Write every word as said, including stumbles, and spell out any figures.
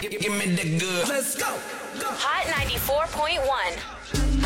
Give me the good. Let's go. Go. Hot ninety-four point one.